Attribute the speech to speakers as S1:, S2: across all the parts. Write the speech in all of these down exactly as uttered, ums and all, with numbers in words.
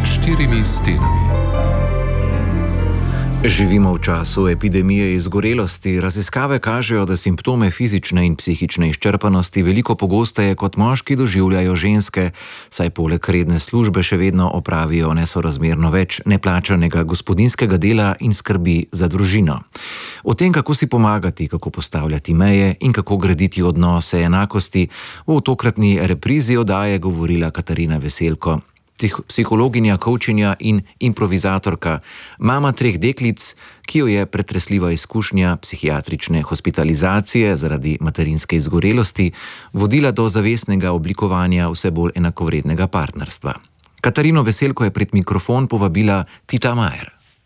S1: pred štirimi stenami.
S2: Živimo v času epidemije izgorelosti. Raziskave kažejo, da simptome fizične in psihične izčrpanosti veliko pogosteje kot moški doživljajo ženske, saj poleg redne službe še vedno opravijo nesorazmerno več neplačanega gospodinjskega dela in skrbi za družino. O tem, kako si pomagati, kako postavljati meje in kako graditi odnose enakosti, bo v tokratni reprizi oddaje govorila Katarina Veselko, psihologinja, coachinja in improvizatorka, mama treh deklic, ki jo je pretresljiva izkušnja psihiatrične hospitalizacije zaradi materinske izgorelosti vodila do zavestnega oblikovanja vse bolj enakovrednega partnerstva. Katarino Veselko je pred mikrofon povabila Tita Majer.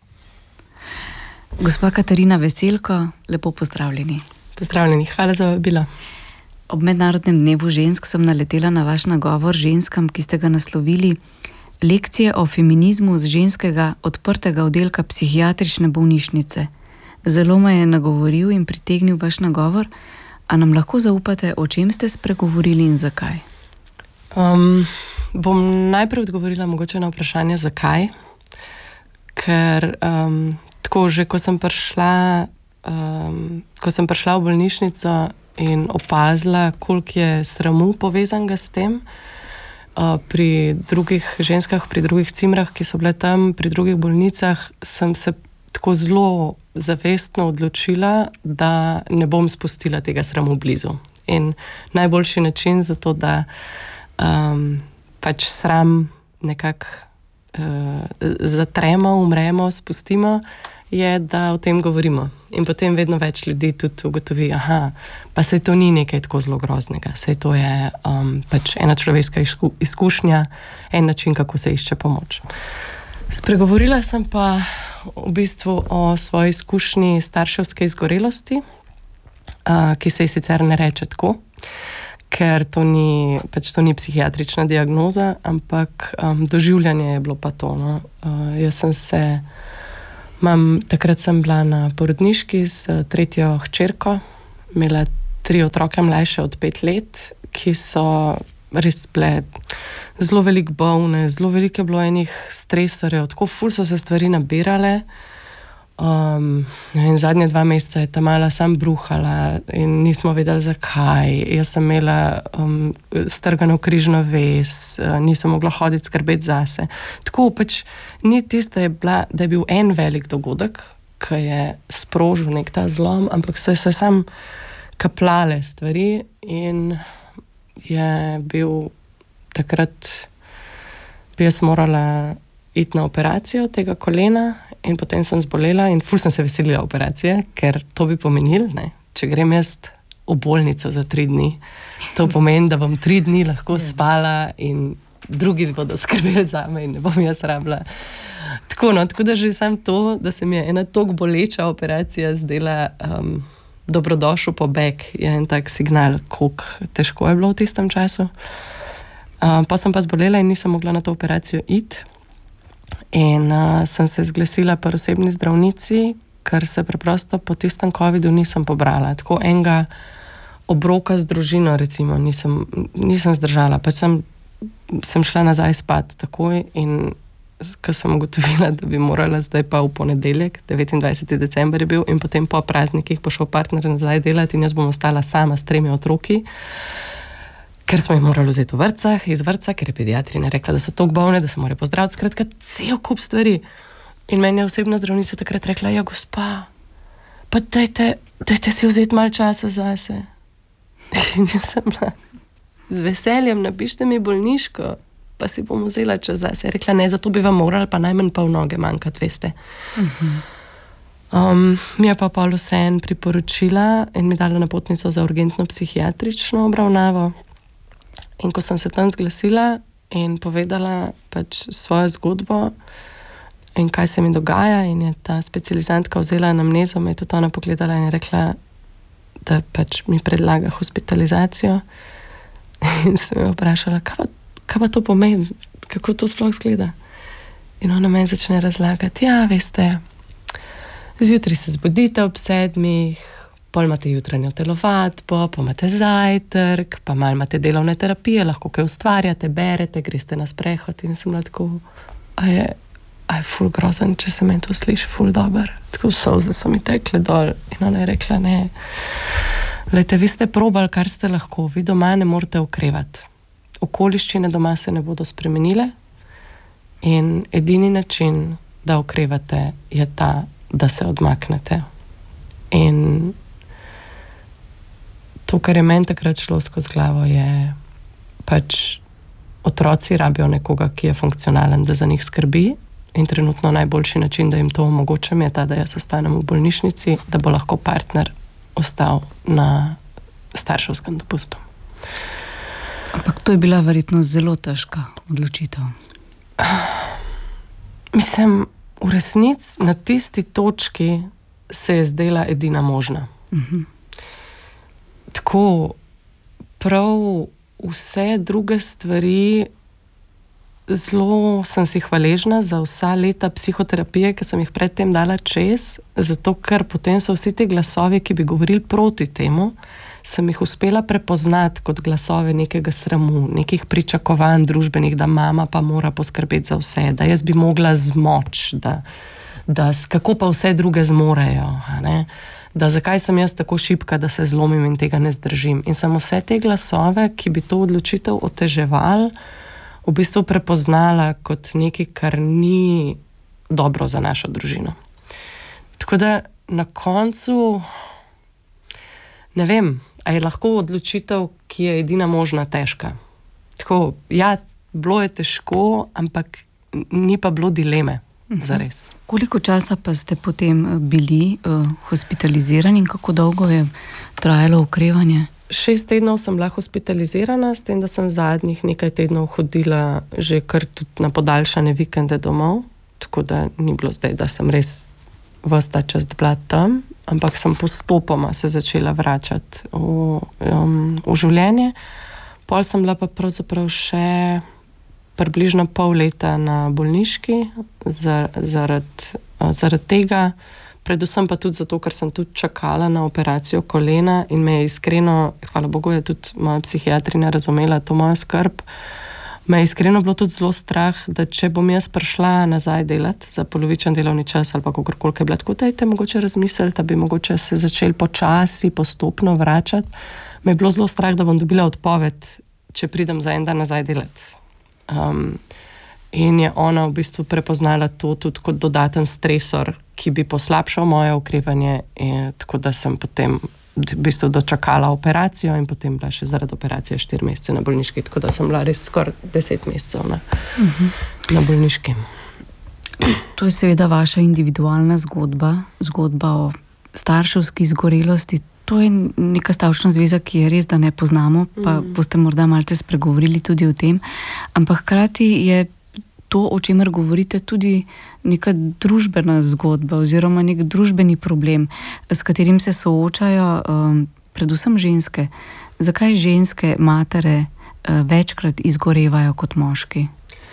S3: Gospa Katarina Veselko, lepo pozdravljeni.
S4: Pozdravljeni, hvala za vabilo.
S3: Ob mednarodnem dnevu žensk sem naletela na vaš nagovor ženskam, ki ste ga naslovili Lekcije o feminizmu z ženskega odprtega oddelka psihiatrične bolnišnice. Zelo me je nagovoril in pritegnil vaš nagovor. A nam lahko zaupate, o čem ste spregovorili in zakaj?
S4: Um, bom najprej odgovorila mogoče na vprašanje zakaj. Ker um, tako že, ko sem prišla, um, ko sem prišla v bolnišnico in opazila, koliko je sramu povezanega s tem, uh, pri drugih ženskah, pri drugih cimrah, ki so bile tam, pri drugih bolnicah, sem se tako zelo zavestno odločila, da ne bom spustila tega sramu blizu. In najboljši način za to, da um, pač sram nekako uh, zatremo, umremo, spustimo, je, da o tem govorimo. In potem vedno več ljudi tudi ugotovi, aha, pa saj to ni nekaj tako zelo groznega, saj to je um, pač ena človeška izkušnja, en način, kako se išče pomoč. Spregovorila sem pa v bistvu o svoji izkušnji starševske izgorelosti, uh, ki se ji sicer ne reče tako, ker to ni, pač to ni psihiatrična diagnoza, ampak um, doživljanje je bilo pa to. No? Uh, jaz sem se Mam, takrat sem bila na porodniški z tretjo hčerko, imela tri otroke mlajše od pet let, ki so res bile zelo veliko bolne, zelo veliko je bilo enih stresorjev, tako ful so se stvari nabirale. Um, in zadnje dva meseca je ta mala sam bruhala in nismo vedeli zakaj. Jaz sem imela um, strgano križno vez, uh, nisem mogla hoditi skrbeti zase. Tako pač ni tisto, da je, bila, da je bil en velik dogodek, ki je sprožil nek ta zlom, ampak so se sam kaplale stvari in je bil takrat, bi jaz morala iti na operacijo tega kolena. In potem sem zbolela in ful sem se veselila operacije, ker to bi pomenil, ne, če grem jaz v bolnico za tri dni, to pomeni, da bom tri dni lahko spala in drugi bodo skrbeli za me in ne bom jaz rabila. Tako, no, tako da že sam to, da se mi je ena toliko boleča operacija zdela um, dobrodošel pobeg, je en tak signal, koliko težko je bilo v tistem času. Um, pa sem pa zbolela in nisem mogla na to operacijo iti. In uh, sem se zglasila pri osebni zdravnici, ker se preprosto po tistem covidu nisem pobrala. Tako enega obroka z družino, recimo, nisem, nisem zdržala. Pač sem, sem šla nazaj spat takoj in ko sem ugotovila, da bi morala zdaj pa v ponedeljek, devetindvajseti december je bil, in potem po praznikih pošel partner nazaj delati in jaz bom ostala sama s tremi otroki, ker smo jih morali vzeti v vrtcah, iz vrtca, ker je pediatrina rekla, da so toliko bolne, da se morajo pozdraviti, skratka, cel kup stvari. In meni je osebna zdravnica takrat rekla, ja, gospa, pa dajte, dajte si vzeti malo časa zase. In jaz sem bila, z veseljem, napište mi bolniško, pa si bom vzela čas zase. Je rekla, ne, zato bi vam morali pa najmanj pol noge manjkati, veste. Uh-huh. Um, mi je pa pol vseeno priporočila in mi dala napotnico za urgentno psihiatrično obravnavo. In ko sem se tam zglasila in povedala pač svojo zgodbo in kaj se mi dogaja, in je ta specializantka vzela anamnezo, me je tudi ona pogledala in je rekla, da pač mi predlaga hospitalizacijo. In sem jo vprašala, kaj pa, kaj pa to pomeni, kako to sploh izgleda. In ona meni začne razlagati, ja, veste, zjutraj se zbudite ob sedmih, pol imate jutranjo telovadbo, pa imate zajtrk, pa malo imate delovne terapije, lahko kaj ustvarjate, berete, greste na sprehod. In sem bila tako, a je, a je ful grozen, če se meni to sliši ful dober. Tako solze so mi tekle dol in ona je rekla, ne, glejte, vi ste probali, kar ste lahko, vi doma ne morete okrevati. Okoliščine doma se ne bodo spremenile in edini način, da okrevate, je ta, da se odmaknete. In to, kar je meni takrat šlo skozi glavo, je pač otroci rabijo nekoga, ki je funkcionalen, da za njih skrbi in trenutno najboljši način, da jim to omogočam, je ta, da jaz ostanem v bolnišnici, da bo lahko partner ostal na starševskem dopustu.
S3: Ampak to je bila verjetno zelo težka odločitev.
S4: Mislim, v resnici na tisti točki se je zdela edina možna.
S3: Uh-huh.
S4: Tako prav vse druge stvari, zelo sem si hvaležna za vsa leta psihoterapije, ki sem jih predtem dala čez, zato ker potem so vsi te glasovi, ki bi govorili proti temu, sem jih uspela prepoznati kot glasove nekega sramu, nekih pričakovanj družbenih, da mama pa mora poskrbeti za vse, da jaz bi mogla zmoč, da, da kako pa vse druge zmorejo, a ne? Da zakaj sem jaz tako šibka, da se zlomim in tega ne zdržim. In sem vse te glasove, ki bi to odločitev oteževali, v bistvu prepoznala kot nekaj, kar ni dobro za našo družino. Tako da na koncu ne vem, a je lahko odločitev, ki je edina možna, težka. Tako, ja, bilo je težko, ampak ni pa bilo dileme, zares.
S3: Koliko časa pa ste potem bili uh, hospitalizirani in kako dolgo je trajalo okrevanje?
S4: Šest tednov sem bila hospitalizirana, s tem, da sem zadnjih nekaj tednov hodila že kar tudi na podaljšane vikende domov, tako da ni bilo zdaj, da sem res ves ta čas bila tam, ampak sem postopoma se začela vračati v, um, v življenje. Pol sem bila pa pravzaprav še približno pol leta na bolniški zar, zaradi, zaradi tega, predvsem pa tudi zato, ker sem tudi čakala na operacijo kolena in me je iskreno, hvala Bogu, je tudi moja psihiatrina razumela to mojo skrb, me je iskreno bilo tudi zelo strah, da če bom jaz prišla nazaj delati za polovičen delovni čas ali pa kakorkoli je bila, tako dajte mogoče razmisliti, da bi mogoče se začeli počasi, postopno vračati. Me je bilo zelo strah, da bom dobila odpoved, če pridem za en dan nazaj delati. Um, in je ona v bistvu prepoznala to tudi kot dodaten stresor, ki bi poslabšal moje okrevanje, in tako da sem potem v bistvu dočakala operacijo in potem bila še zaradi operacije štiri mesece na bolniški, tako da sem bila res skoraj deset mesecev na, uh-huh. na bolniški.
S3: To je seveda vaša individualna zgodba, zgodba o starševski izgorelosti. To je neka stavčna zveza, ki je res, da ne poznamo, pa mm. boste morda malce spregovorili tudi o tem, ampak hkrati je to, o čemer govorite, tudi neka družbena zgodba oziroma nek družbeni problem, s katerim se soočajo um, predvsem ženske. Zakaj ženske matere uh, večkrat izgorevajo kot moški?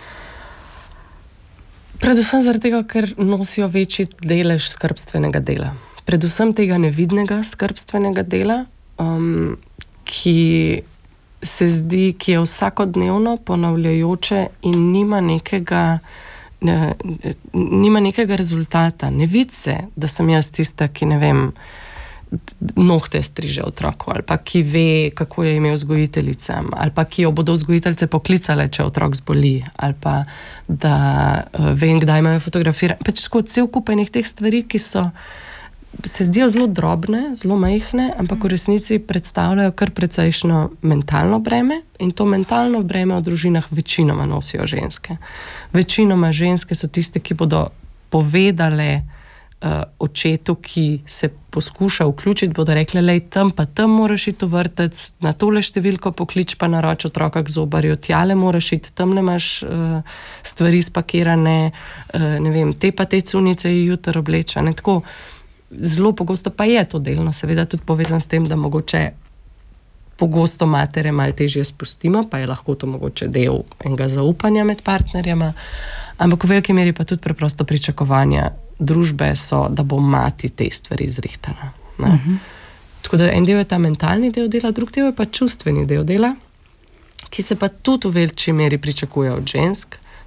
S4: Predvsem zaradi tega, ker nosijo večji delež skrbstvenega dela. Predvsem tega nevidnega skrbstvenega dela, um, ki se zdi, ki je vsakodnevno ponavljajoče in nima nekega, ne, nima nekega rezultata. Ne vidi se, da sem jaz tista, ki ne vem, nohte striže otroku, ali pa ki ve, kako je ime vzgojiteljicam, ali pa ki jo bodo vzgojiteljce poklicale, če otrok zboli, ali pa da uh, vem, kdaj imajo fotografirati. Pač tako cel kup enih teh stvari, ki so se zdijo zelo drobne, zelo majhne, ampak v resnici predstavljajo kar precejšno mentalno breme in to mentalno breme v družinah večinoma nosijo ženske. Večinoma ženske so tiste, ki bodo povedale uh, očetu, ki se poskuša vključiti, bodo rekle, lej, tam pa tam moraš iti v vrtec, na tole številko poklič pa naroč otroka k zobarju, tjale moraš iti, tam ne imaš uh, stvari spakirane, uh, ne vem, te pa te cunice je jutr obleča, ne, tako. Zelo pogosto pa je to delno, seveda tudi povezan s tem, da mogoče pogosto matere malo težje spustimo, pa je lahko to mogoče del enega zaupanja med partnerjema, ampak v veliki meri pa tudi preprosto pričakovanja družbe so, da bo mati te stvari zrihtala. Uh-huh. Tako da en del je ta mentalni del dela, drug del je pa čustveni del dela, ki se pa tudi v večji meri pričakuje od žensk,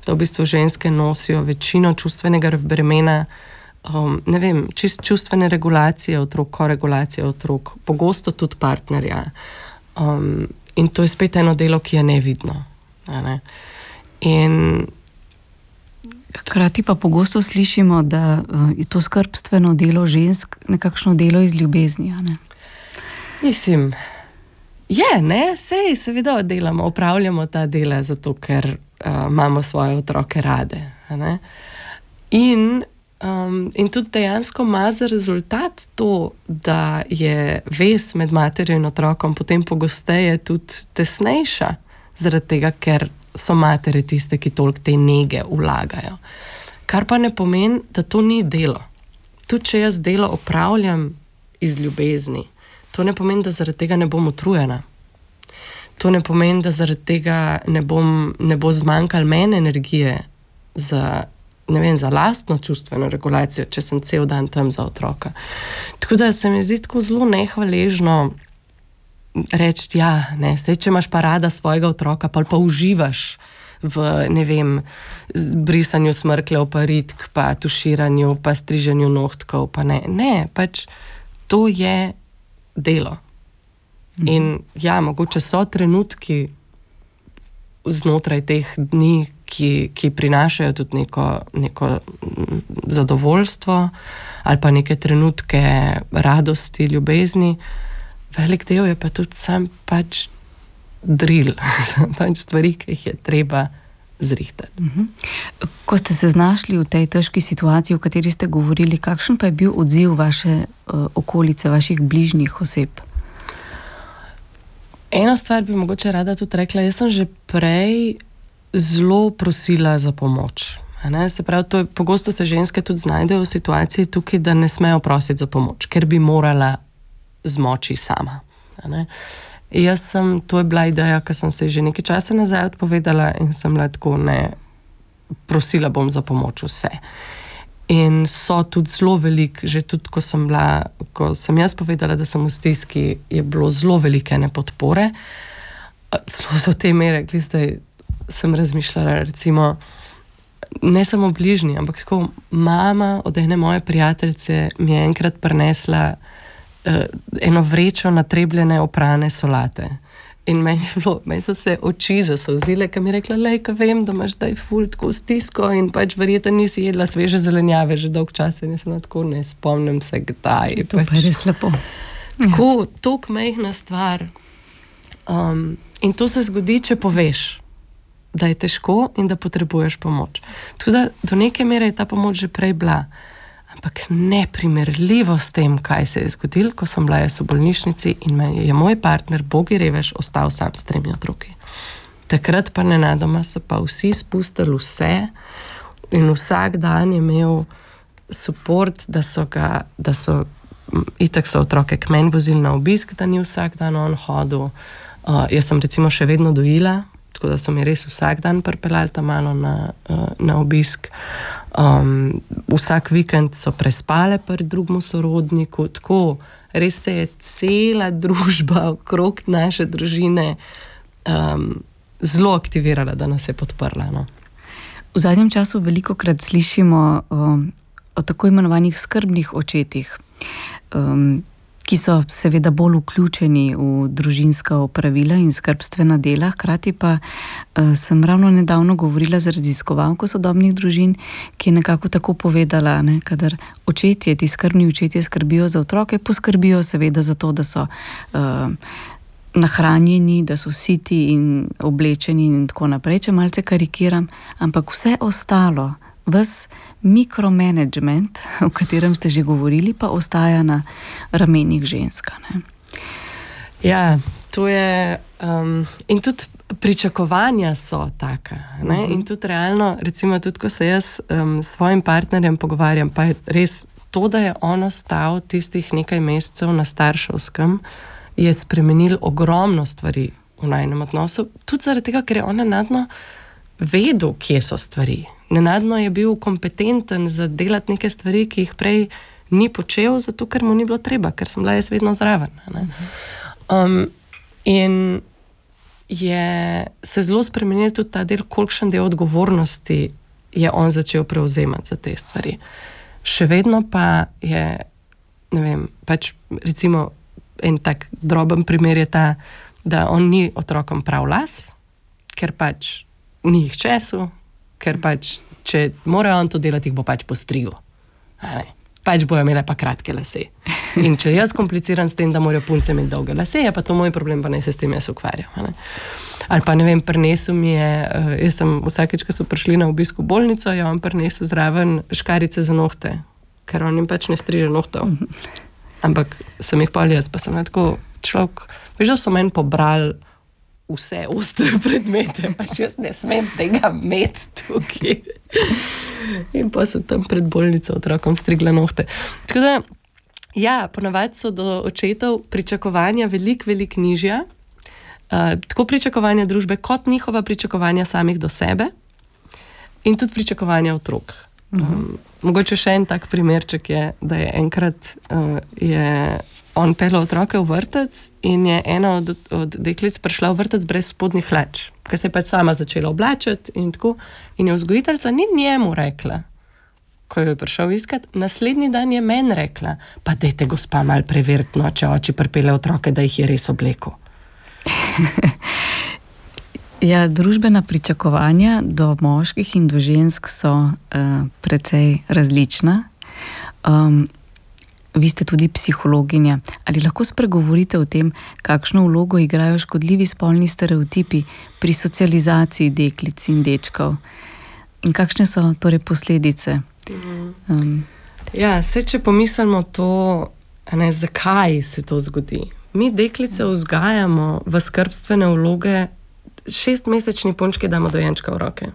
S4: da v bistvu ženske nosijo večino čustvenega bremena, um, ne vem, čist čustvene regulacije otrok, koregulacije otrok, pogosto tudi partnerja. Um, in to je spet eno delo, ki je nevidno. Ne? In
S3: hkrati pa pogosto slišimo, da je to skrbstveno delo žensk nekakšno delo iz ljubezni. Ne?
S4: Mislim, je, ne, sej seveda delamo, opravljamo ta dela zato, ker uh, imamo svoje otroke rade. Ne? In, um, in tudi dejansko ima za rezultat to, da je vez med materjo in otrokom potem pogosteje tudi tesnejša, zaradi tega, ker so matere tiste, ki toliko te nege vlagajo. Kar pa ne pomeni, da to ni delo. Tudi če jaz delo opravljam iz ljubezni, to ne pomeni, da zaradi tega ne bom utrujena. To ne pomeni, da zaradi tega ne, bom, ne bo zmanjkalo meni energije za, ne vem, za lastno čustveno regulacijo, če sem cel dan tam za otroka. Tako da se mi zdi tako zelo nehvaležno reči, ja, ne, sej, če imaš pa rada svojega otroka, pa pa uživaš v, ne vem, brisanju smrkljev, pa ritk, pa tuširanju, pa striženju nohtkov, pa ne. Ne, pač to je delo. In ja, mogoče so trenutki znotraj teh dni, ki, ki prinašajo tudi neko, neko zadovoljstvo ali pa neke trenutke radosti, ljubezni. Velik del je pa tudi sam pač drill, pač stvari, ki jih je treba zrihtati.
S3: Uh-huh. Ko ste se znašli v tej težki situaciji, o kateri ste govorili, kakšen pa je bil odziv vaše uh, okolice, vaših bližnjih oseb?
S4: Eno stvar bi mogoče rada tudi rekla, jaz sem že prej zelo prosila za pomoč. Ne? Se pravi, to je, pogosto se ženske tudi znajdejo v situaciji tukaj, da ne smejo prositi za pomoč, ker bi morala zmoči sama. Ne? Jaz sem, to je bila ideja, ki sem se že nekaj časa nazaj odpovedala in sem bila tako, ne, prosila bom za pomoč vse. In so tudi zelo velik, že tudi ko sem bila, ko sem jaz povedala, da sem v stiski, je bilo zelo velike nepodpore. Zelo do te mere, zdaj sem razmišljala, recimo, ne samo bližnji, ampak tako mama od ene moje prijateljice mi je enkrat prinesla eno vrečo natrebljene oprane solate. In meni, bilo, meni so se oči zasolzile, ker mi je rekla, lej, ka vem, da imaš zdaj ful tako stisko in pač verjetno nisi jedla sveže zelenjave že dolg čas in sem tako, ne spomnim se kdaj.
S3: To pač, pa je res lepo.
S4: Tako, toliko majhna stvar. Um, in to se zgodi, če poveš, da je težko in da potrebuješ pomoč. Tako da do neke mere je ta pomoč že prej bila. Ampak neprimerljivo s tem, kaj se je zgodilo, ko sem bila jaz v bolnišnici in je moj partner, bogi revež, ostal sam s tremi otroki. Takrat pa nenadoma so pa vsi spustili vse in vsak dan je imel support, da so ga, da so, itak so otroke k meni vozili na obisk, da ni vsak dan on hodil. Uh, jaz sem recimo še vedno dojila, tako da so mi res vsak dan pripeljali tam malo na, uh, na obisk. Um, vsak vikend so prespale pri drugemu sorodniku, tako res se je cela družba okrog naše družine um, zelo aktivirala, da nas je podprla. No.
S3: V zadnjem času velikokrat slišimo um, o tako imenovanih skrbnih očetih, um, ki so seveda bolj vključeni v družinska opravila in skrbstvena dela. Hkrati pa uh, sem ravno nedavno govorila z raziskovalko sodobnih družin, ki je nekako tako povedala, ne, kadar očetje, ti skrbni očetje skrbijo za otroke, poskrbijo seveda za to, da so uh, nahranjeni, da so siti in oblečeni in tako naprej, če malce karikiram, ampak vse ostalo, ves mikromanagement, o katerem ste že govorili, pa ostaja na ramenih ženska. Ne?
S4: Ja, to je... Um, in tudi pričakovanja so taka. Ne? Uh-huh. In tudi realno, recimo tudi, ko se jaz um, s svojim partnerjem pogovarjam, pa je res to, da je on ostal tistih nekaj mesecev na starševskem, je spremenil ogromno stvari v najnem odnosu. Tudi zaradi tega, ker je on nenadno vedel, kje so stvari. Nenadno je bil kompetenten za delati neke stvari, ki jih prej ni počel, zato ker mu ni bilo treba, ker sem bila jaz vedno zraven. Ne? Um, in, je se zelo spremenil tudi ta del, kolikšen del odgovornosti je on začel prevzemati za te stvari. Še vedno pa je, ne vem, pač recimo en tak droben primer je ta, da on ni otrokom prav las, ker pač ni jih česu, ker pač, če mora on to delati, jih bo pač postrigel. Pač bojo imele pa kratke lase. In če jaz kompliciram s tem, da morajo punce imeti dolge lase, je pa to moj problem, pa ne se s tem jaz ukvarjam. Ali pa ne vem, prinesel mi je, jaz sem vsakeč, ko so prišli na obisk v bolnico, je on prinesel zraven škarice za nohte, ker on jim pač ne striže nohtov. Ampak sem jih pa jaz, pa sem tako človek, veš, da so meni pobrali vse ostre predmete, pač jaz ne smem tega imeti tukaj. In pa sem tam pred bolnico otrokom strigla nohte. Tako da, ja, ponavadi so do očetov pričakovanja veliko, veliko nižja. Uh, tako pričakovanja družbe, kot njihova pričakovanja samih do sebe in tudi pričakovanja otrok. Um, mogoče še en tak primerček je, da je enkrat uh, je on peljal otroke v vrtec in je ena od, od deklic prišla v vrtec brez spodnjih hlač, ker se je pač sama začela oblačiti in tako. In je vzgojiteljica ni njemu rekla, ko jo je prišel iskat, naslednji dan je meni rekla, pa dajte gospa mal preveriti, no, če oči pripelje otroke, da jih je res oblekel.
S3: Ja, družbena pričakovanja do moških in do žensk so uh, precej različna. Um, Vi ste tudi psihologinja. Ali lahko spregovorite o tem, kakšno vlogo igrajo škodljivi spolni stereotipi pri socializaciji deklic in dečkov? In kakšne so torej posledice? Um.
S4: Ja, se če pomislimo to, ne, zakaj se to zgodi. Mi deklice vzgajamo v skrbstvene vloge, šestmesečni punčki damo dojenčka v roke.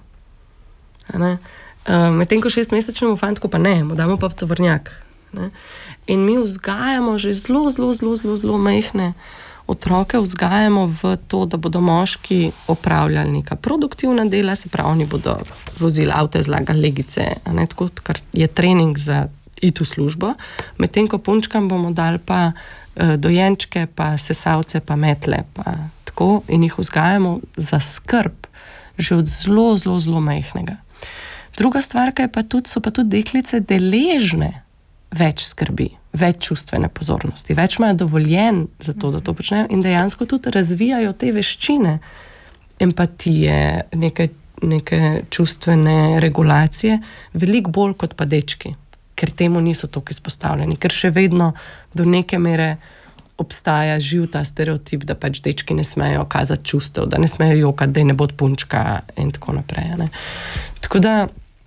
S4: Um, medtem ko šestmesečnemu fantku pa ne, mu damo pa tovornjak. Ne? In mi vzgajamo že zelo, zelo, zelo, zelo, zelo majhne otroke, vzgajamo v to, da bodo moški opravljali neka produktivna dela, se pravi, oni bodo vozili avte, zlagali legice, a ne, tako, kar je trening za iti v službo, medtem ko punčkam bomo dali pa uh, dojenčke, pa sesavce, pa metle, pa tako, in jih vzgajamo za skrb že od zelo, zelo, zelo majhnega. Druga stvar, kaj pa tudi, so pa tudi deklice deležne več skrbi, več čustvene pozornosti, več imajo dovoljen za to, da to počnejo in dejansko tudi razvijajo te veščine empatije, neke, neke čustvene regulacije, veliko bolj kot pa dečki, ker temu niso toliko izpostavljeni, ker še vedno do neke mere obstaja živ ta stereotip, da pač dečki ne smejo kazati čustev, da ne smejo jokati, da ne bo punčka in tako naprej. Ne? Tako da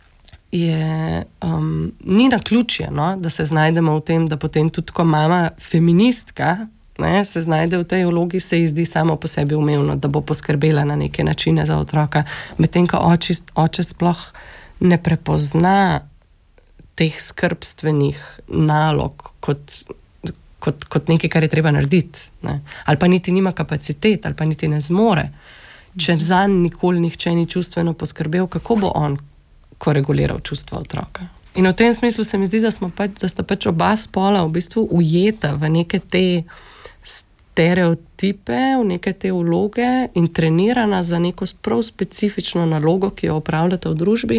S4: je, um, ni naključje, no, da se znajdemo v tem, da potem tudi ko mama feministka, ne, se znajde v tej vlogi, se ji zdi samo po sebi umevno, da bo poskrbela na neke načine za otroka, medtem ko oči, oče sploh ne prepozna teh skrbstvenih nalog kot, kot, kot nekaj, kar je treba narediti. Ne. Ali pa niti nima kapacitet, ali pa niti ne zmore. Če zanj nikoli nihče ni čustveno poskrbel, kako bo on ko reguliral čustva otroka. In v tem smislu se mi zdi, da, smo pač, da sta pač oba spola v bistvu ujeta v neke te stereotipe, v neke te vloge in trenirana za neko prav specifično nalogo, ki jo opravljata v družbi.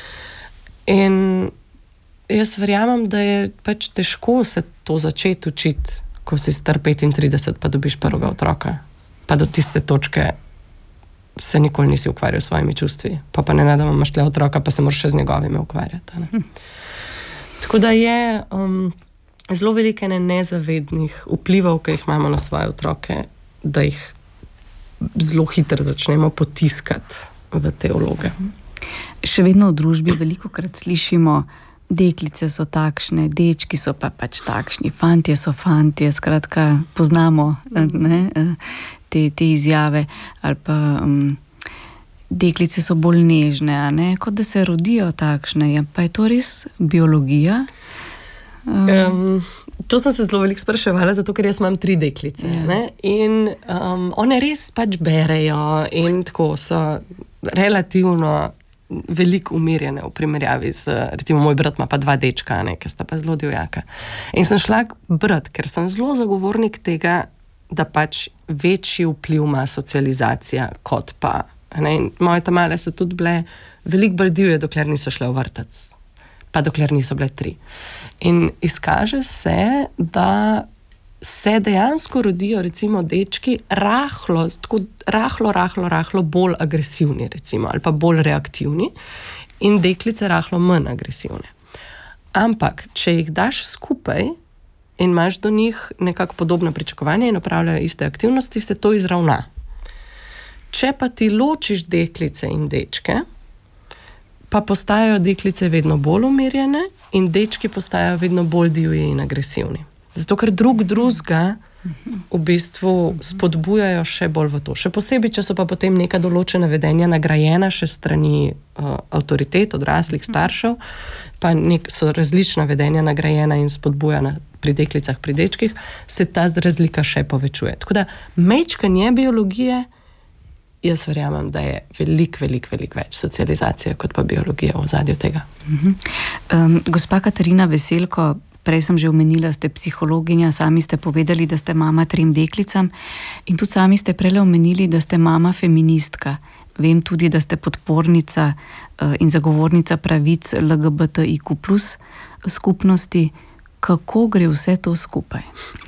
S4: In jaz verjamem, da je pač težko se to začeti učiti, ko si star petintrideset pa dobiš prvega otroka. Pa do tiste točke se nikoli nisi ukvarjal s svojimi čustvi. Pa pa ne nadamo, imaš tle otroka, pa se moraš še z njegovimi ukvarjati. Ne? Hm. Tako da je um, zelo veliko nezavednih vplivov, ki jih imamo na svoje otroke, da jih zelo hitro začnemo potiskati v te vloge.
S3: Še vedno v družbi veliko krat slišimo, deklice so takšne, dečki so pa pač takšni, fantje so fantje, skratka, poznamo, ne, te, te izjave, ali pa um, deklice so bolj nežne, a ne, kot da se rodijo takšne, ja, pa je to res biologija? Um,
S4: um, to sem se zelo veliko spraševala, zato ker jaz imam tri deklice, ja. Ne, in um, one res pač berejo in tako so relativno veliko umirjene v primerjavi z, recimo moj brat ima pa dva dečka, ne, ki sta pa zelo divjaka. In sem šla brat, ker sem zelo zagovornik tega, da pač večji vpliv ima socializacija kot pa. Ne? Moje tamale so tudi bile veliko bolj divje, dokler niso šle v vrtec, pa dokler niso bile tri. In izkaže se, da se dejansko rodijo recimo dečki rahlo, tako rahlo, rahlo, rahlo bolj agresivni recimo, ali pa bolj reaktivni in deklice rahlo manj agresivne. Ampak, če jih daš skupaj in imaš do njih nekako podobno pričakovanje in opravljajo iste aktivnosti, se to izravna. Če pa ti ločiš deklice in dečke, pa postajajo deklice vedno bolj umirjene in dečki postajajo vedno bolj divji in agresivni. Zato, ker drug drugega v bistvu spodbujajo še bolj v to. Še posebej, če so pa potem neka določena vedenja nagrajena še strani uh, avtoritet, odraslih, staršev, pa nek, so različna vedenja nagrajena in spodbujana pri deklicah, pri dečkih, se ta razlika še povečuje. Tako da mečkanje biologije, jaz verjamem, da je velik, velik, velik več socializacije, kot pa biologija v ozadju tega.
S3: Uh-huh. Um, gospa Katarina Veselko, prej sem že omenila, ste psihologinja, sami ste povedali, da ste mama trem deklicam in tudi sami ste prele omenili, da ste mama feministka. Vem tudi, da ste podpornica uh, in zagovornica pravic L G B T I Q plus skupnosti. Kako gre vse to skupaj?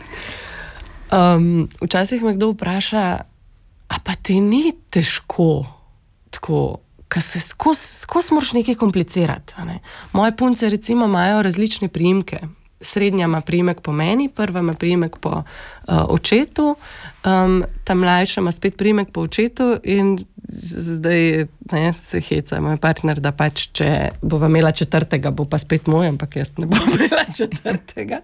S4: Um, včasih me kdo vpraša, a pa ti ni težko tako, ka se skozi skos moraš nekaj komplicirati. Ne? Moje punce recimo imajo različne priimke. Srednja ima priimek po meni, prva ima priimek po uh, očetu, um, ta mlajša ima spet priimek po očetu in zdaj ne, se heca moj partner, da pač če bova imela četrtega, bo pa spet moj, ampak jaz ne bom imela četrtega.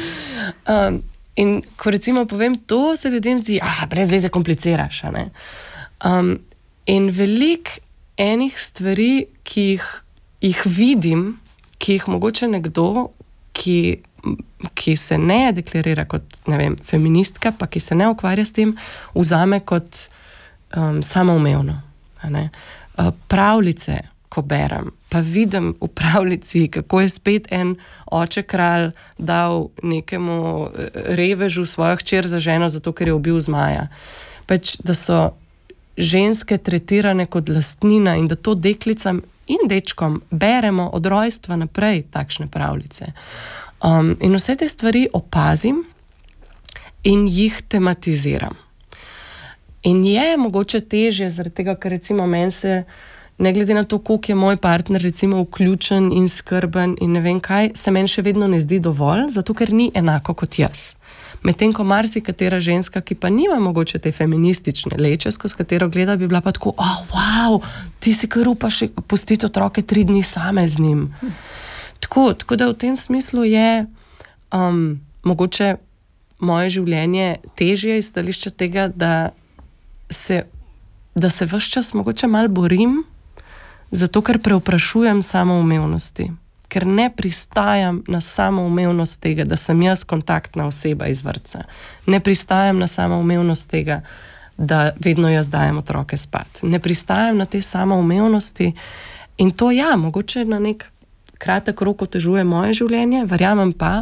S4: Um, in ko recimo povem to, se ljudem zdi, ah, brez veze kompliciraš. A ne? Um, in velik enih stvari, ki jih, jih vidim, ki jih mogoče nekdo, ki, ki se ne deklarira kot, ne vem, feministka, pa ki se ne ukvarja s tem, vzame kot um, samoumevno. A ne? Uh, pravljice, ko berem, pa vidim v pravljici, kako je spet en oče kralj dal nekemu revežu svojo hčer za ženo, zato ker je ubil zmaja. Pač, da so ženske tretirane kot lastnina in da to deklicam in dečkom beremo od rojstva naprej takšne pravljice. Um, in vse te stvari opazim in jih tematiziram. In je mogoče težje, zaradi tega, ker recimo meni se, ne glede na to, koliko je moj partner recimo vključen in skrben in ne vem kaj, se meni še vedno ne zdi dovolj, zato ker ni enako kot jaz. Medtem ko marsikatera ženska, ki pa nima mogoče te feministične leče, skozi katero gleda, bi bila pa tako, oh, wow, ti si kar upaš pustiti otroke tri dni same z njim. Tako, tako da v tem smislu je um, mogoče moje življenje težje iz stališča tega, da se, da se ves čas mogoče malo borim, zato ker preoprašujem samoumevnosti. Ker ne pristajam na samoumevnost tega, da sem jaz kontaktna oseba iz vrtca. Ne pristajam na samoumevnost tega, da vedno jaz dajem otroke spat. Ne pristajam na te samoumevnosti in to ja, mogoče na nek kratek rok otežuje moje življenje, verjamem pa,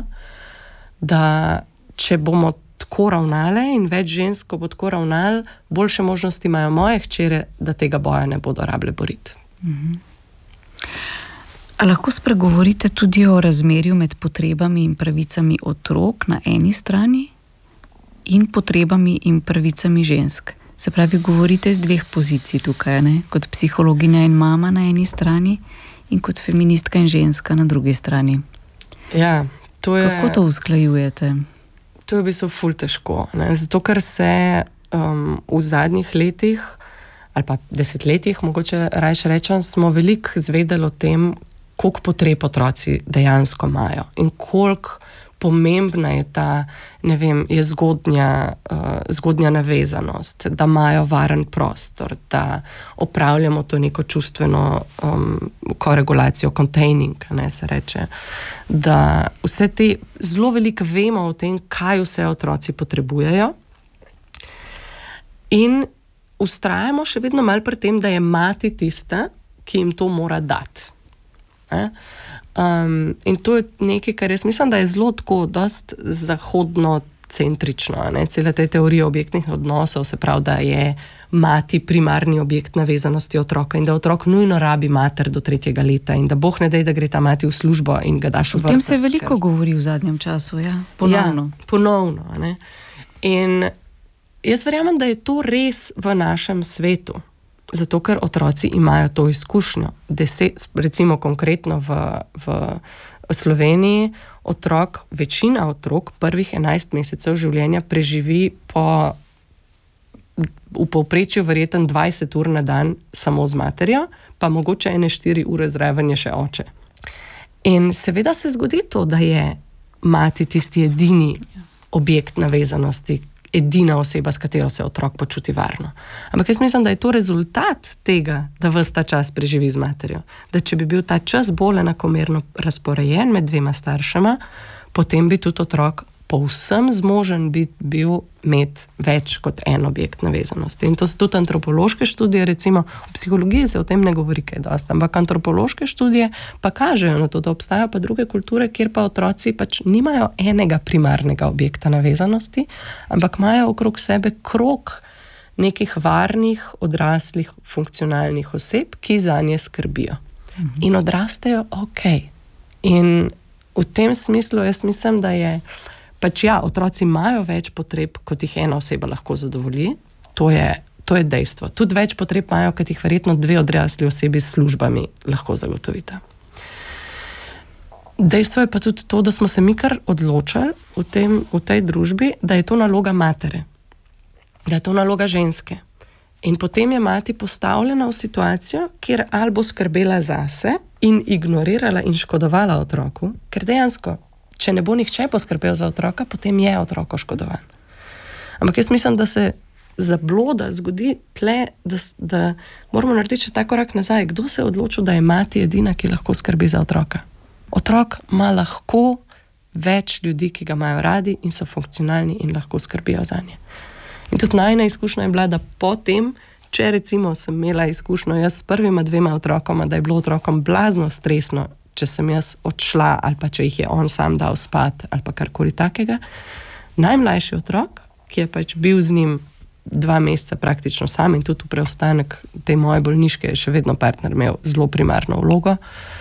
S4: da če bomo tako ravnale in več žensk, ko bo tako ravnal, boljše možnosti imajo moje hčere, da tega boja ne bodo rable boriti.
S3: Mhm. A lahko spregovorite tudi o razmerju med potrebami in pravicami otrok na eni strani in potrebami in pravicami žensk? Se pravi, govorite z dveh pozicij tukaj, ne? Kot psihologinja in mama na eni strani in kot feministka in ženska na drugi strani.
S4: Ja, to je...
S3: Kako to usklajujete?
S4: To je v bistvu ful težko, ne? Zato ker se um, v zadnjih letih ali pa desetletjih, mogoče rajše rečem, smo veliko zvedeli o tem, koliko potreb otroci dejansko imajo in koliko pomembna je ta, ne vem, je zgodnja, uh, zgodnja navezanost, da imajo varen prostor, da opravljamo to neko čustveno um, koregulacijo, containing, ne se reče, da vse te zelo veliko vemo o tem, kaj vse otroci potrebujejo in vztrajamo še vedno malo pri tem, da je mati tista, ki jim to mora dati. Um, in to je nekaj, kar jaz mislim, da je zelo tako dost zahodno centrično, ne? Cela te teorija objektnih odnosov, se pravi, da je mati primarni objekt navezanosti otroka in da otrok nujno rabi mater do tretjega leta in da boh ne dej, da gre ta mati v službo in ga daš v vrtec.
S3: O tem se veliko ker... govori v zadnjem času, ja, ponovno.
S4: Ja, ponovno, ne? In jaz verjamem, da je to res v našem svetu, zato ker otroci imajo to izkušnjo. Deset, recimo konkretno v, v Sloveniji otrok, večina otrok prvih enajst mesecev življenja preživi po v povprečju verjeten dvajset ur na dan samo z materjo, pa mogoče ene štiri ure zraven je še oče. In seveda se zgodi to, da je mati tisti edini objekt navezanosti, edina oseba, s katero se otrok počuti varno. Ampak jaz mislim, da je to rezultat tega, da ves ta čas preživi z materjo. Da če bi bil ta čas bolj enakomerno razporejen med dvema staršema, potem bi tudi otrok povsem zmožen bi bil imeti več kot en objekt navezanosti. In to so tudi antropološke študije, recimo v psihologiji se o tem ne govori kaj dosti, ampak antropološke študije pa kažejo na to, da obstajajo pa druge kulture, kjer pa otroci pač nimajo enega primarnega objekta navezanosti, ampak imajo okrog sebe krog nekih varnih, odraslih, funkcionalnih oseb, ki zanje skrbijo. Mhm. In odrastejo ok. In v tem smislu jaz mislim, da je pač ja, otroci imajo več potreb, kot jih ena oseba lahko zadovolji. To je, to je dejstvo. Tudi več potreb imajo, kot jih verjetno dve odrasli osebi s službami lahko zagotovita. Dejstvo je pa tudi to, da smo se mi kar odločili v, tem, v tej družbi, da je to naloga matere, da je to naloga ženske. In potem je mati postavljena v situacijo, kjer ali bo skrbela zase in ignorirala in škodovala otroku, ker dejansko če ne bo nihče poskrbel za otroka, potem je otrok oškodovan. Ampak jaz mislim, da se zabloda zgodi tle, da, da moramo narediti še ta korak nazaj. Kdo se je odločil, da je mati edina, ki lahko skrbi za otroka? Otrok ima lahko več ljudi, ki ga imajo radi in so funkcionalni in lahko skrbijo zanje. In tudi najna izkušnja je bila, da potem, če recimo sem imela izkušnjo jaz s prvima dvema otrokoma, da je bilo otrokom blazno stresno, če sem jaz odšla ali pa če jih je on sam dal spat ali pa karkoli takega. Najmlajši otrok, ki je pač bil z njim dva meseca praktično sam in tudi v preostanek te moje bolniške je še vedno partner imel zelo primarno vlogo,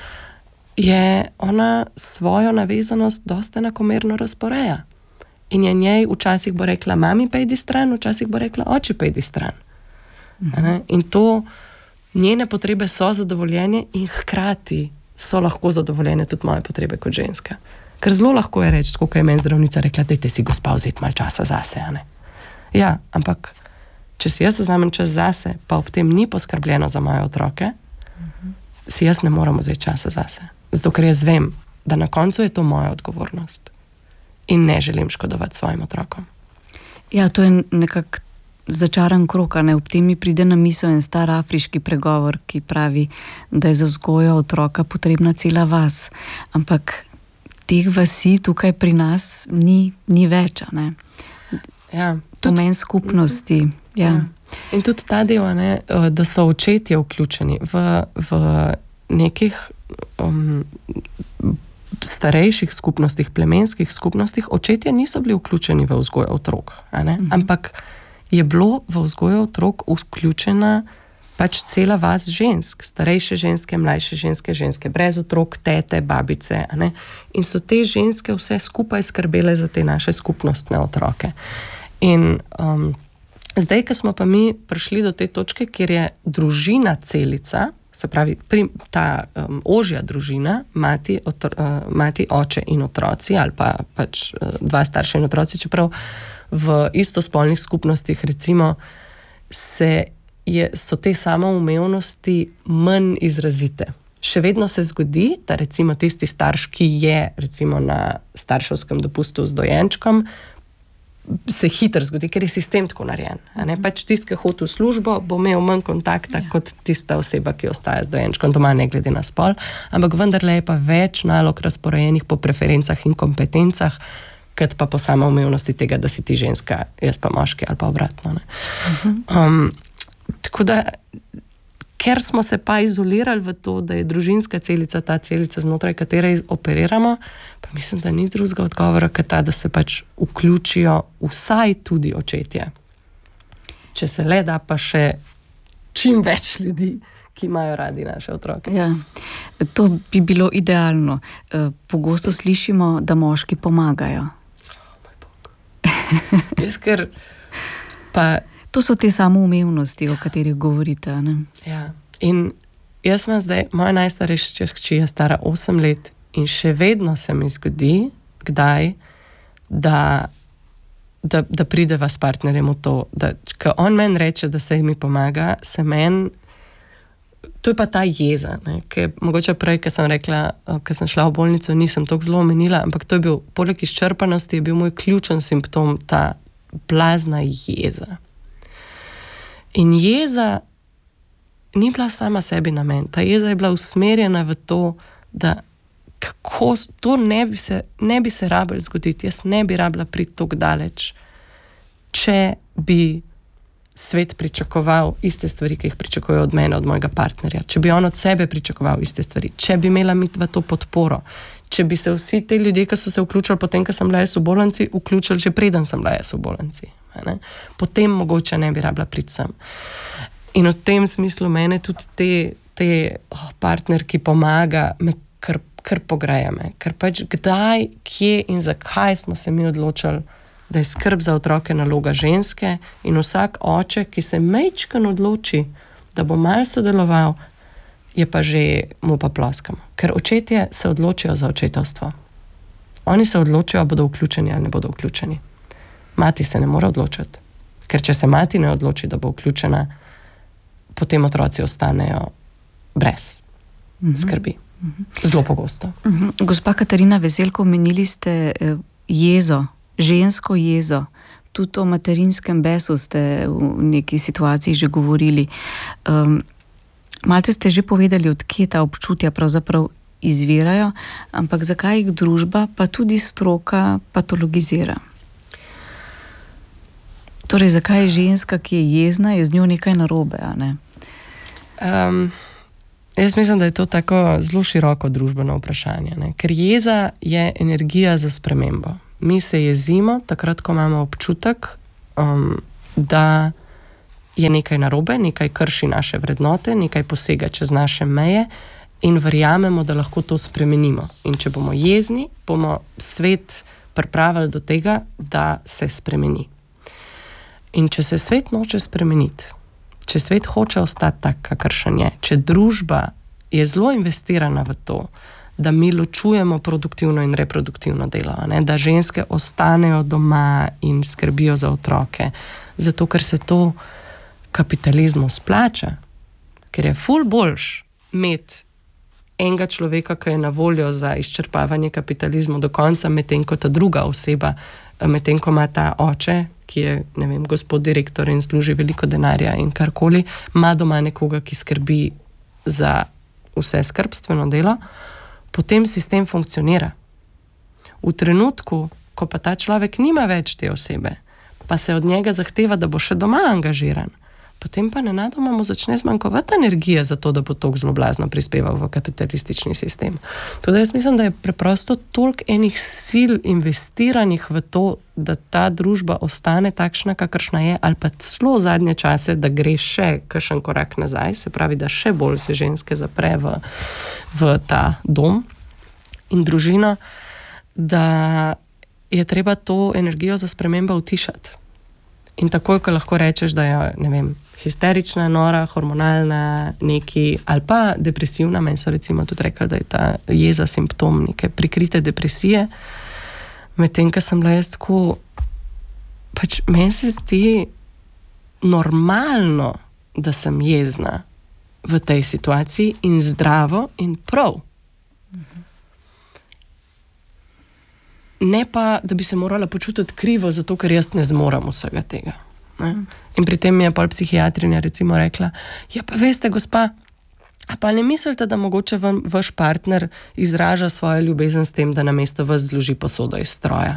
S4: je ona svojo navezanost dosti enakomerno razporeja. In je njej včasih bo rekla mami pejdi stran, včasih bo rekla oči pejdi stran. Mhm. In to njene potrebe so zadovoljenje in hkrati so lahko zadovoljene tudi moje potrebe kot ženska. Ker zelo lahko je reči, tako kot je meni zdravnica rekla, dajte si gospa vzeti malo časa zase, a ne? Ja, ampak če si jaz vzamem čas zase, pa ob tem ni poskrbljeno za moje otroke, uh-huh. si jaz ne moram vzeti časa zase. Zato, ker jaz vem, da na koncu je to moja odgovornost in ne želim škodovati svojim otrokom.
S3: Ja, to je nekako začaran krog, ne? Ob tem mi pride na misel en star afriški pregovor, ki pravi, da je za vzgojo otroka potrebna cela vas. Ampak teh vasi tukaj pri nas ni, ni več, ne?
S4: Ja,
S3: pomen skupnosti. Ja.
S4: Ja. In tudi ta del, ne, da so očetje vključeni v, v nekih um, starejših skupnostih, plemenskih skupnostih, očetje niso bili vključeni v vzgojo otrok, a ne? Mhm. Ampak je bilo v vzgojo otrok vključena pač cela vas žensk, starejše ženske, mlajše ženske, ženske brez otrok, tete, babice, a ne? In so te ženske vse skupaj skrbele za te naše skupnostne otroke. In um, zdaj, ko smo pa mi prišli do te točke, kjer je družina celica, se pravi pri, ta um, ožja družina, mati, otro, uh, mati, oče in otroci, ali pa pač uh, dva starša in otroci, čeprav v istospolnih skupnostih recimo se je, so te samoumevnosti manj izrazite. Še vedno se zgodi, da recimo tisti starš, ki je recimo na starševskem dopustu z dojenčkom, se hitro zgodi, ker je sistem tako narejen. Mm-hmm. Pač tisti, ki hodi v službo, bo imel manj kontakta yeah. kot tista oseba, ki ostaja z dojenčkom doma, ne glede na spol, ampak vendarle je pa več nalog razporejenih po preferencah in kompetencah, kot pa po samoumevnosti tega, da si ti ženska, jaz pa moški ali pa obratno. Ne? Mm-hmm. Um, tako da, ker smo se pa izolirali v to, da je družinska celica ta celica, znotraj katere operiramo, pa mislim, da ni drugega odgovora, kot ta, da se pač vključijo vsaj tudi očetje. Če se le da, pa še čim več ljudi, ki imajo radi naše otroke.
S3: Ja, to bi bilo idealno. Pogosto slišimo, da moški pomagajo.
S4: Oh, moj bog. Jaz ker pa...
S3: To so te samoumevnosti, o katerih govorite, ne?
S4: Ja, in jaz imam zdaj, moja najstarejša hči je stara osem let in še vedno se mi zgodi, kdaj, da, da, da prideva s partnerjem v to, da ko on meni reče, da se mi pomaga, se meni, to je pa ta jeza, ne, ki mogoče prej, ko sem rekla, ko sem šla v bolnico, nisem toliko zelo omenila, ampak to je bil, poleg izčrpanosti, je bil moj ključen simptom, ta blazna jeza. In jeza ni bila sama sebi namen. Ta jeza je bila usmerjena v to, da kako, to ne bi se, ne bi se rabilo zgoditi. Jaz ne bi rabila priti tako daleč, če bi svet pričakoval iste stvari, ki jih pričakujejo od mene, od mojega partnerja. Če bi on od sebe pričakoval iste stvari. Če bi imela mit v to podporo. Če bi se vsi te ljudje, ki so se vključili potem, ko sem bila jaz v bolnici, vključili že preden sem bila jaz v bolnici. Ne? Potem mogoče ne bi rabila priti sem. In v tem smislu mene tudi te, te oh, partner, ki pomaga, me kar, kar pogreje me. Ker pač kdaj, kje in zakaj smo se mi odločili, da je skrb za otroke naloga ženske in vsak oče, ki se mejčkan odloči, da bo malo sodeloval, je pa že mu pa ploskamo. Ker očetje se odločijo za očetovstvo. Oni se odločijo, bodo vključeni ali ne bodo vključeni. Mati se ne mora odločiti. Ker če se mati ne odloči, da bo vključena, potem otroci ostanejo brez mm-hmm. skrbi. Mm-hmm. Zelo pogosto.
S3: Mm-hmm. Gospa Katarina Veselko, omenili ste jezo, žensko jezo. Tudi o materinskem besu ste v neki situaciji že govorili. Um, malce ste že povedali, od kje ta občutja pravzaprav izvirajo, ampak zakaj jih družba, pa tudi stroka patologizira? Torej, zakaj je ženska, ki je jezna, je z njo nekaj narobe, a ne?
S4: Um, jaz mislim, da je to tako zelo široko družbeno vprašanje, ne? Ker jeza je energija za spremembo. Mi se jezimo takrat, ko imamo občutek, um, da je nekaj narobe, nekaj krši naše vrednote, nekaj posega čez naše meje in verjamemo, da lahko to spremenimo. In če bomo jezni, bomo svet pripravili do tega, da se spremeni. In če se svet noče spremeniti, če svet hoče ostati tak, kakršen je, če družba je zelo investirana v to, da mi ločujemo produktivno in reproduktivno delo, ne? Da ženske ostanejo doma in skrbijo za otroke, zato ker se to kapitalizmu splača, ker je ful boljš imeti enega človeka, ki je na voljo za izčrpavanje kapitalizmu do konca, medtem ko ta druga oseba, medtem ko ima ta oče, ki je, ne vem, gospod direktor in služi veliko denarja in karkoli, ima doma nekoga, ki skrbi za vse skrbstveno delo, potem sistem funkcionira. V trenutku, ko pa ta človek nima več te osebe, pa se od njega zahteva, da bo še doma angažiran, potem pa nenadoma mu začne zmanjkovati energije za to, da bo toliko zelo blazno prispeval v kapitalistični sistem. Tudi jaz mislim, da je preprosto toliko enih sil investiranih v to, da ta družba ostane takšna, kakršna je, ali pa celo zadnje čase, da gre še kakšen korak nazaj, se pravi, da še bolj se ženske zapre v, v ta dom in družino, da je treba to energijo za spremembo utišati. In takoj, ko lahko rečeš, da je, ne vem, histerična, nora, hormonalna, neki, ali pa depresivna, meni so recimo tudi rekli, da je ta jeza simptom neke prikrite depresije, medtem, ko sem bila jaz tako, pač meni se zdi normalno, da sem jezna v tej situaciji in zdravo in prav. Ne pa, da bi se morala počutiti krivo, zato ker jaz ne zmorem vsega tega. Ne? In pri tem mi je pol psihiatrinja recimo rekla, ja pa veste, gospa, a pa ne mislite, da mogoče vam, vaš partner izraža svojo ljubezen s tem, da namesto vas zloži posodo iz stroja.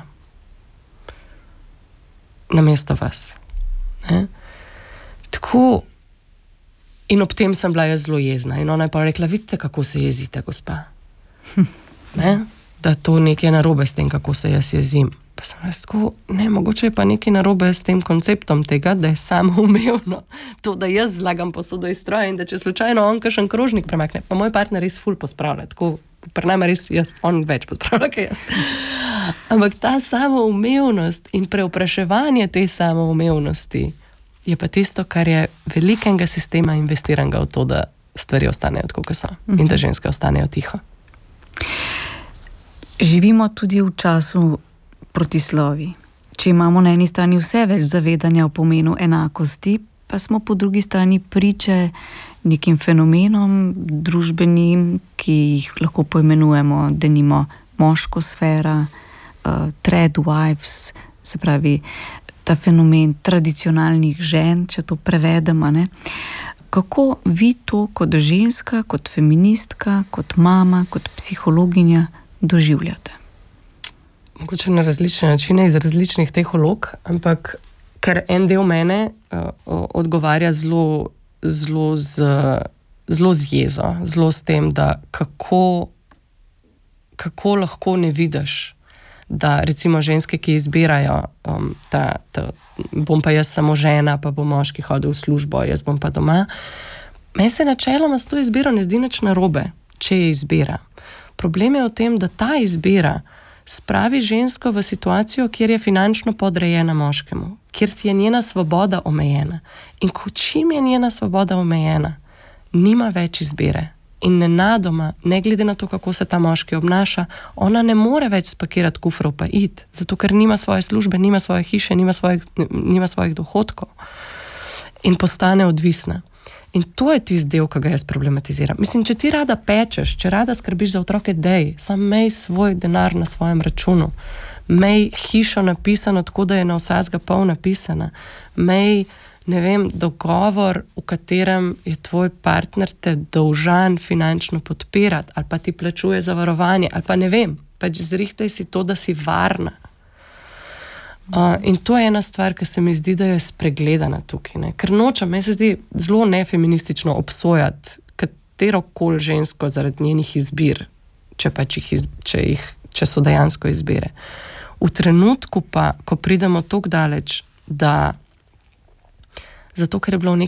S4: Namesto vas. Ne? Tako, In ob tem sem bila jaz zelo jezna. In ona je pa rekla, vidite, kako se jezite, gospa. Ne? Da to nekaj je narobe s tem, kako se jaz jezim. Pa sem jaz tako, ne, mogoče je pa nekaj narobe s tem konceptom tega, da je samoumevno to, da jaz zlagam posodo iz stroja in da če slučajno on kakšen krožnik premakne, pa moj partner res ful pospravlja, tako pri nama res jaz, on več pospravlja, kaj jaz. Ampak ta samoumevnost in preopraševanje te samoumevnosti je pa tisto, kar je velikega sistema investiranega v to, da stvari ostanejo tako, kot so. Mhm. In da ženske ostanejo tiho.
S3: Živimo tudi v času protislovi. Če imamo na eni strani vse več zavedanja o pomenu enakosti, pa smo po drugi strani priče nekim fenomenom družbenim, ki jih lahko poimenujemo, denimo moškosfera, uh, tradwives, se pravi ta fenomen tradicionalnih žen, če to prevedemo, ne? Kako vi to kot ženska, kot feministka, kot mama, kot psihologinja doživljate?
S4: Mogoče na različne načine, iz različnih teh vlog, ampak ker en del mene uh, odgovarja zelo, zelo z, zelo z jezo, zelo s tem, da kako, kako lahko ne vidiš, da recimo ženske, ki izbirajo um, ta, ta, bom pa jaz samo žena, pa bo moški hodil v službo, jaz bom pa doma. Meni se načeloma s to izbiro ne zdi nič narobe, če je izbira. Problem je v tem, da ta izbira spravi žensko v situacijo, kjer je finančno podrejena moškemu, kjer si je njena svoboda omejena. In ko čim je njena svoboda omejena, nima več izbire. In nenadoma, ne glede na to, kako se ta moški obnaša, ona ne more več spakirati kufrov pa iti, zato ker nima svoje službe, nima svoje hiše, nima svojih, nima svojih dohodkov in postane odvisna. In to je tisti del, ki ga jaz problematiziram. Mislim, če ti rada pečeš, če rada skrbiš za otroke, dej, sam mej svoj denar na svojem računu, mej hišo napisano tako, da je na vsakega pol napisana, mej, ne vem, dogovor, v katerem je tvoj partner te dolžan finančno podpirati, ali pa ti plačuje zavarovanje, ali pa ne vem, pač zrihtaj si to, da si varna. Uh, in to je ena stvar, ki se mi zdi, da je spregledana tukaj. Ne? Ker nočem, meni se zdi zelo nefeministično obsojati katerokoli žensko zaradi njenih izbir, če, pač jih, iz, če, jih, če so dejansko izbire. V trenutku pa, ko pridemo tako daleč, da zato, ker je bilo v